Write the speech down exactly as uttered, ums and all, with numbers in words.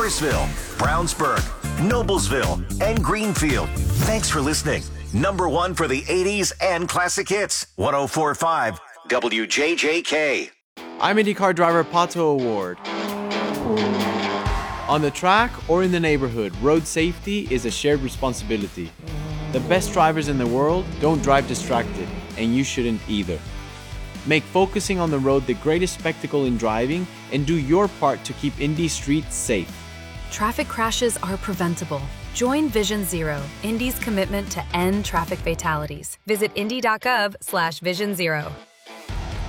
Forestville, Brownsburg, Noblesville, and Greenfield. Thanks for listening. Number one for the eighties and classic hits. one oh four point five W J J K. I'm IndyCar driver Pato Award. On the track or in the neighborhood, road safety is a shared responsibility. The best drivers in the world don't drive distracted, and you shouldn't either. Make focusing on the road the greatest spectacle in driving, and do your part to keep Indy streets safe. Traffic crashes are preventable. Join Vision Zero, Indy's commitment to end traffic fatalities. Visit indy dot gov slash vision zero.